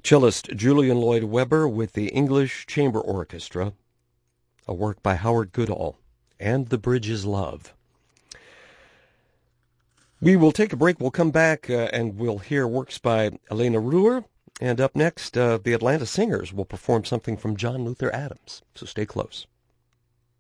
Cellist Julian Lloyd Webber with the English Chamber Orchestra, a work by Howard Goodall, and The Bridge is Love. We will take a break. We'll come back and we'll hear works by Elena Ruhr. And up next, the Atlanta Singers will perform something from John Luther Adams. So stay close.